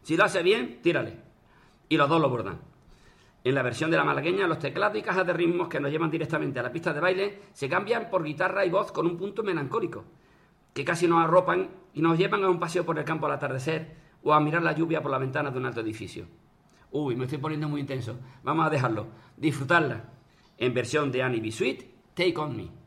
Si lo hace bien, tírale. Y los dos lo bordan. En la versión de la malagueña, los teclados y cajas de ritmos que nos llevan directamente a la pista de baile se cambian por guitarra y voz con un punto melancólico, que casi nos arropan y nos llevan a un paseo por el campo al atardecer o a mirar la lluvia por la ventana de un alto edificio. Uy, me estoy poniendo muy intenso. Vamos a dejarlo. Disfrutarla. En versión de Annie B. Sweet, Take On Me.